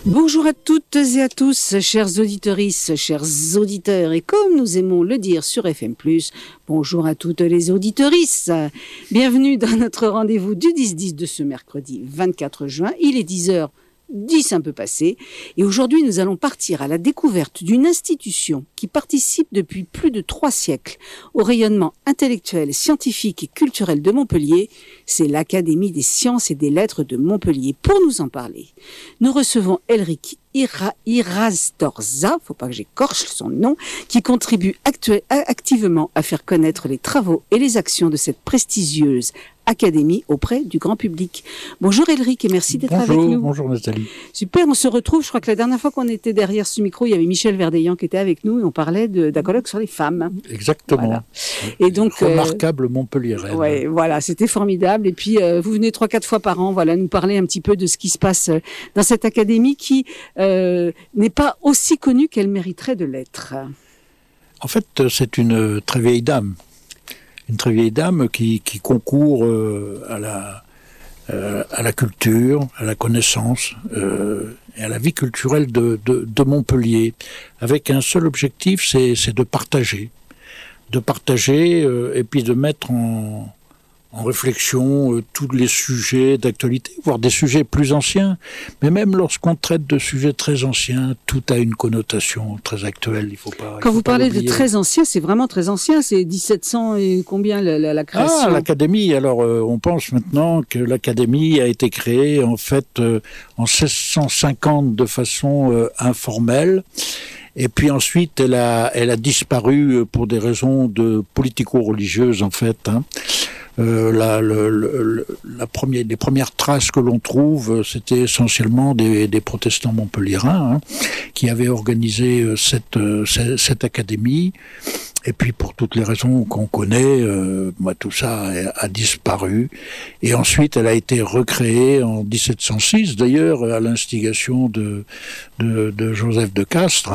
Bonjour à toutes et à tous, chères auditrices, chers auditeurs, et comme nous aimons le dire sur FM+, bonjour à toutes les auditrices. Bienvenue dans notre rendez-vous du 10-10 de ce mercredi 24 juin. Il est 10h10 un peu passé, et aujourd'hui nous allons partir à la découverte d'une institution qui participe depuis plus de 3 siècles au rayonnement intellectuel, scientifique et culturel de Montpellier. C'est l'Académie des sciences et des lettres de Montpellier. Pour nous en parler, nous recevons Elric Irastorza, faut pas que j'écorche son nom, qui contribue activement à faire connaître les travaux et les actions de cette prestigieuse académie auprès du grand public. Bonjour Elric et merci d'être avec nous. Bonjour Nathalie. Super, on se retrouve. Je crois que la dernière fois qu'on était derrière ce micro, il y avait Michel Verdeillan qui était avec nous et on parlait d'un colloque sur les femmes. Exactement. Voilà. Et donc, remarquable Montpellier. Ouais, voilà, c'était formidable. Et puis vous venez 3-4 fois par an, voilà, nous parler un petit peu de ce qui se passe dans cette académie qui n'est pas aussi connue qu'elle mériterait de l'être. En fait, c'est une très vieille dame. Une très vieille dame qui concourt à la culture, à la connaissance et à la vie culturelle de Montpellier, avec un seul objectif, c'est de partager. Et puis de mettre en réflexion tous les sujets d'actualité, voire des sujets plus anciens. Mais même lorsqu'on traite de sujets très anciens, tout a une connotation très actuelle. Il faut pas. Quand vous parlez de très ancien, c'est vraiment très ancien. C'est 1700 et combien la création? Ah, l'Académie. Alors, on pense maintenant que l'Académie a été créée en fait en 1650 de façon informelle. Et puis ensuite, elle a disparu pour des raisons de politico-religieuses en fait. Les premières traces que l'on trouve, c'était essentiellement des protestants montpelliérains qui avaient organisé cette académie. Et puis pour toutes les raisons qu'on connaît, tout ça a disparu. Et ensuite, elle a été recréée en 1706, d'ailleurs, à l'instigation de Joseph de Castres,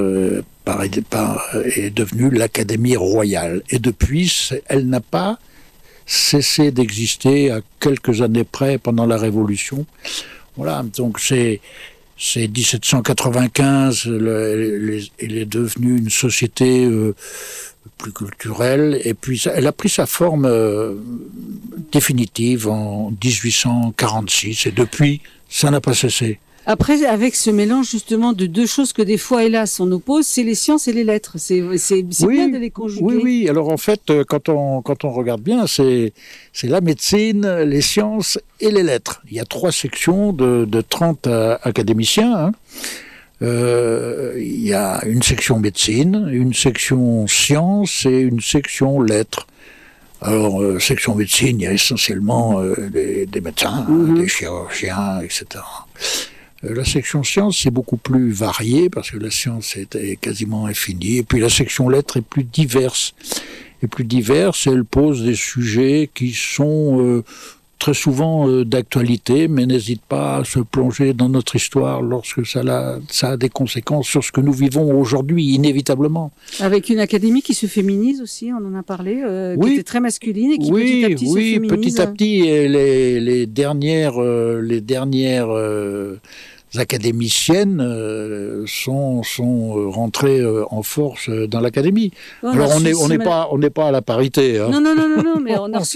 est devenue l'Académie royale. Et depuis, elle n'a pas cessé d'exister à quelques années près pendant la Révolution. Voilà, donc c'est 1795, elle est devenue une société plus culturelle, et puis elle a pris sa forme définitive en 1846, et depuis, ça n'a pas cessé. Après, avec ce mélange justement de deux choses que des fois, hélas, on oppose, c'est les sciences et les lettres. C'est bien de les conjuguer. Oui. Alors en fait, quand on regarde bien, c'est la médecine, les sciences et les lettres. Il y a 3 sections de 30 académiciens. Il y a une section médecine, une section sciences et une section lettres. Alors, section médecine, il y a essentiellement des médecins, des chirurgiens, etc. La section sciences, c'est beaucoup plus varié, parce que la science est quasiment infinie. Et puis la section lettres est plus diverse. Elle pose des sujets qui sont très souvent d'actualité, mais n'hésite pas à se plonger dans notre histoire lorsque ça a des conséquences sur ce que nous vivons aujourd'hui, inévitablement. Avec une académie qui se féminise aussi, on en a parlé, qui était très masculine et qui petit à petit se féminise. Petit à petit, les dernières académiciennes sont rentrées en force dans l'académie. Alors on n'est pas à la parité. Non, mais on a reçu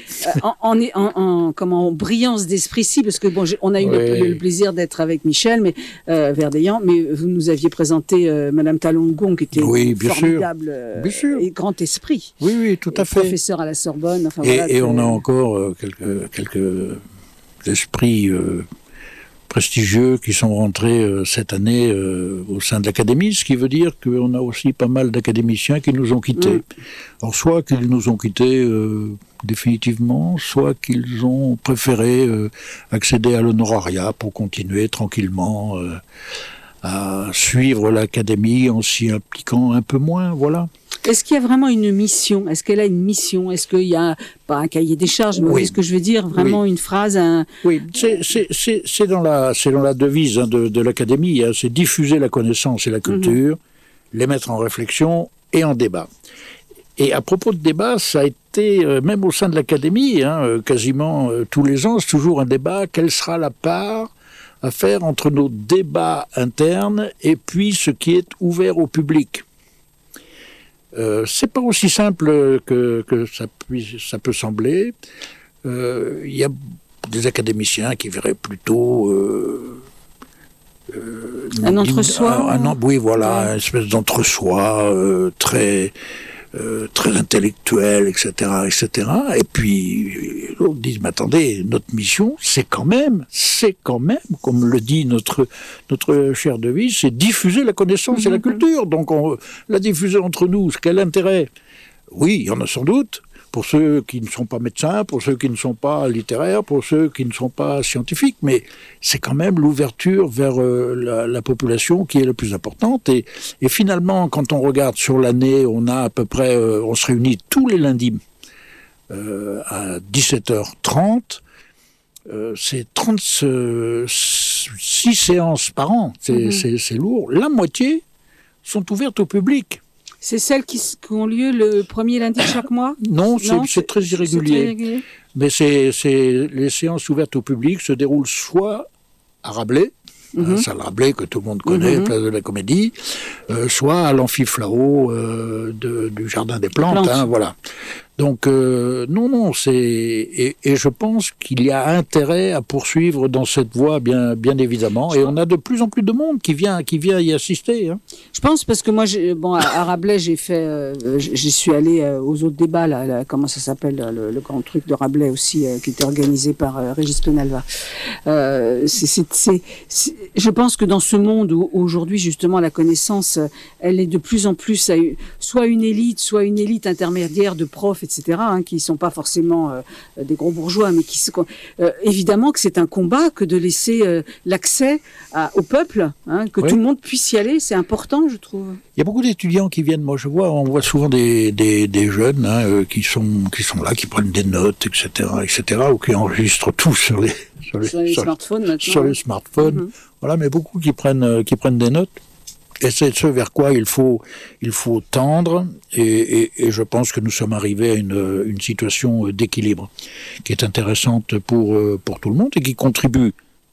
en brillance d'esprit, si, parce que on a eu le plaisir d'être avec Michel, Verdeillan, mais vous nous aviez présenté Madame Talon-Gong, qui était formidable et grand esprit. Oui, tout à fait. Professeur à la Sorbonne. Enfin, et on a encore quelques esprits prestigieux qui sont rentrés cette année au sein de l'Académie, ce qui veut dire qu'on a aussi pas mal d'académiciens qui nous ont quittés. Alors soit qu'ils nous ont quittés définitivement, soit qu'ils ont préféré accéder à l'honorariat pour continuer tranquillement à suivre l'Académie en s'y impliquant un peu moins, voilà. Est-ce qu'il y a vraiment une mission? Est-ce qu'elle a une mission? Est-ce qu'il y a, pas un cahier des charges, mais oui, ce que je veux dire, vraiment une phrase? Oui, c'est dans la devise de l'Académie, c'est diffuser la connaissance et la culture, les mettre en réflexion et en débat. Et à propos de débat, ça a été, même au sein de l'Académie, quasiment tous les ans, c'est toujours un débat, quelle sera la part à faire entre nos débats internes et puis ce qui est ouvert au public. C'est pas aussi simple que ça peut sembler. Il y a des académiciens qui verraient plutôt un entre-soi. Oui, voilà, une espèce d'entre-soi très intellectuel, etc., etc. Et puis l'autre dit, mais attendez, notre mission, c'est quand même, comme le dit notre cher devise, c'est diffuser la connaissance et la culture. Donc la diffuser entre nous, quel intérêt? Oui, il y en a sans doute. Pour ceux qui ne sont pas médecins, pour ceux qui ne sont pas littéraires, pour ceux qui ne sont pas scientifiques, mais c'est quand même l'ouverture vers la population qui est la plus importante. Et finalement, quand on regarde sur l'année, on a à peu près, on se réunit tous les lundis à 17h30. C'est 36 séances par an, c'est lourd. La moitié sont ouvertes au public. C'est celles qui ont lieu le premier lundi de chaque mois? Non, c'est très irrégulier. Mais les séances ouvertes au public se déroulent soit à Rabelais, salle Rabelais que tout le monde connaît, place de la Comédie, soit à l'amphiflao du Jardin des Plantes. Voilà. Donc, non, et je pense qu'il y a intérêt à poursuivre dans cette voie, bien évidemment, et on a de plus en plus de monde qui vient y assister. Hein. Je pense, parce que moi, à Rabelais, j'y suis allé aux autres débats, là, comment ça s'appelle, le grand truc de Rabelais aussi, qui était organisé par Régis Penalva. Je pense que dans ce monde où aujourd'hui, justement, la connaissance, elle est de plus en plus soit une élite intermédiaire de profs, etc., qui ne sont pas forcément des gros bourgeois, mais évidemment que c'est un combat que de laisser l'accès au peuple, que tout le monde puisse y aller, c'est important, je trouve. Il y a beaucoup d'étudiants qui viennent, on voit souvent des jeunes qui sont là, qui prennent des notes, etc., ou qui enregistrent tout sur les smartphones maintenant. Sur les smartphones, voilà, mais beaucoup qui prennent des notes. Et c'est ce vers quoi il faut tendre, et je pense que nous sommes arrivés à une situation d'équilibre qui est intéressante pour tout le monde et qui contribue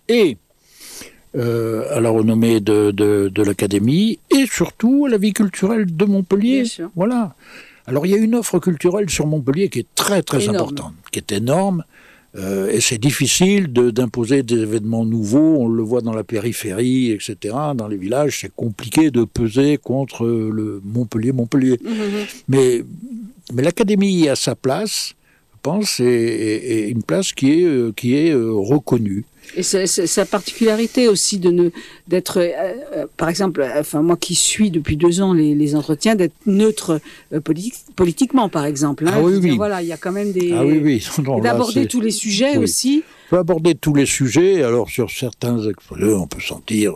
à la renommée de l'Académie et surtout à la vie culturelle de Montpellier. Bien sûr. Voilà. Alors il y a une offre culturelle sur Montpellier qui est très très importante, qui est énorme. Et c'est difficile d'imposer des événements nouveaux, on le voit dans la périphérie, etc. Dans les villages, c'est compliqué de peser contre le Montpellier. Mais l'Académie a sa place, je pense, et une place qui est reconnue. Et sa particularité aussi d'être, par exemple, moi qui suis depuis 2 ans les entretiens, d'être neutre politiquement, par exemple. Voilà, il y a quand même des... d'aborder tous les sujets aussi. On peut aborder tous les sujets. Alors, sur certains exposés, on peut sentir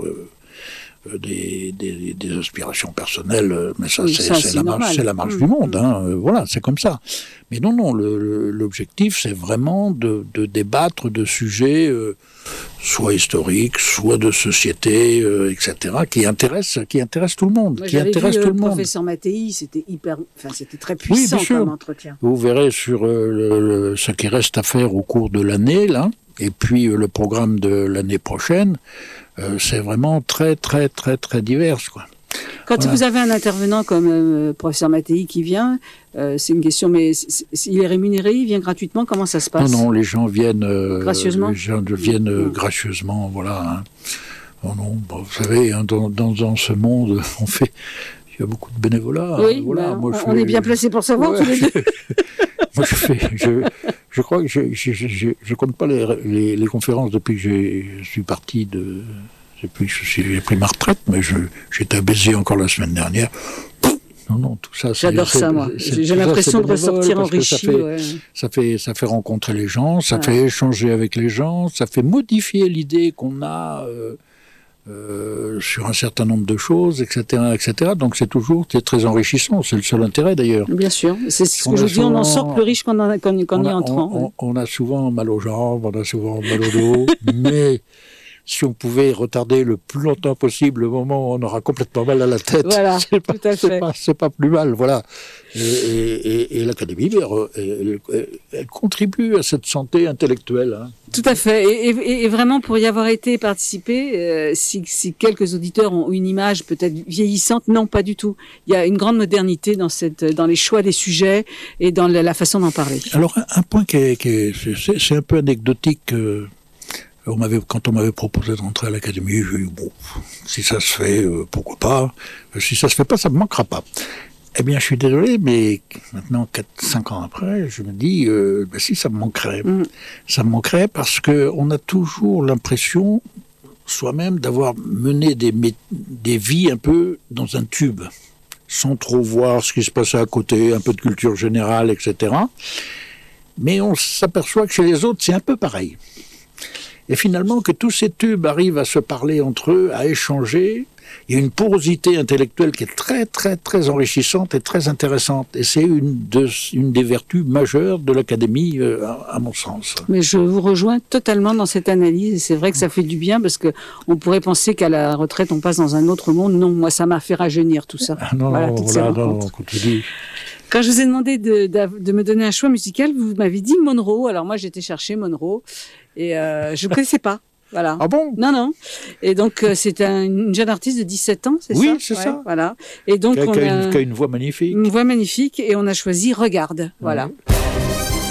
des aspirations personnelles, mais c'est la marche du monde. Voilà, c'est comme ça. Mais non, l'objectif, c'est vraiment de débattre de sujets soit historiques, soit de société, etc., qui intéressent tout le monde. Moi, j'avais vu le professeur Mattei, c'était très puissant comme entretien. Vous verrez sur ce qui reste à faire au cours de l'année, là, et puis le programme de l'année prochaine, c'est vraiment très, très, très, très divers, quoi. Quand vous avez un intervenant comme professeur Mattei qui vient, c'est une question, mais il est rémunéré, il vient gratuitement, comment ça se passe? Non, les gens viennent gracieusement. Gracieusement, voilà. Non, vous savez, dans ce monde, il y a beaucoup de bénévolat. Oui, voilà. On est bien placé pour savoir tous les deux. Moi, je crois que je compte pas les conférences depuis que je suis parti depuis que j'ai pris ma retraite, mais j'étais à Béziers encore la semaine dernière. Non, tout ça. J'adore ça, moi. J'ai l'impression de ressortir enrichi. Ça fait rencontrer les gens, ça fait échanger avec les gens, ça fait modifier l'idée qu'on a sur un certain nombre de choses, etc., etc. Donc c'est très enrichissant. C'est le seul intérêt d'ailleurs. Bien sûr. C'est ce que je dis. On en sort plus riche qu'en y entrant. On a souvent mal aux jambes, on a souvent mal au dos, mais si on pouvait retarder le plus longtemps possible le moment où on aura complètement mal à la tête, Voilà, c'est pas plus mal, voilà. Et l'Académie, elle contribue à cette santé intellectuelle. Hein. Tout à fait. Et vraiment, pour y avoir été participé, si quelques auditeurs ont une image peut-être vieillissante, non, pas du tout. Il y a une grande modernité dans les choix des sujets et dans la façon d'en parler. Alors, un point c'est un peu anecdotique. Quand on m'avait proposé de rentrer à l'Académie, j'ai dit, bon, si ça se fait, pourquoi pas. Si ça se fait pas, ça me manquera pas. Eh bien, je suis désolé, mais maintenant, 4-5 ans après, je me dis, si, ça me manquerait. Ça me manquerait parce qu'on a toujours l'impression, soi-même, d'avoir mené des vies un peu dans un tube, sans trop voir ce qui se passait à côté, un peu de culture générale, etc. Mais on s'aperçoit que chez les autres, c'est un peu pareil. Et finalement, que tous ces tubes arrivent à se parler entre eux, à échanger, il y a une porosité intellectuelle qui est très, très, très enrichissante et très intéressante. Et c'est une des vertus majeures de l'Académie, à mon sens. Mais je vous rejoins totalement dans cette analyse. Et c'est vrai que ça fait du bien parce que on pourrait penser qu'à la retraite, on passe dans un autre monde. Non, moi, ça m'a fait rajeunir tout ça. Ah non, Quand je vous ai demandé de me donner un choix musical, vous m'avez dit Monroe. Alors moi, j'étais chercher Monroe et je ne connaissais pas. Voilà. Ah bon? Non. Et donc, c'est une jeune artiste de 17 ans, c'est ça? Oui, c'est ça. Voilà. Et donc, qui a une voix magnifique. Une voix magnifique et on a choisi Regarde. Voilà. Ouais.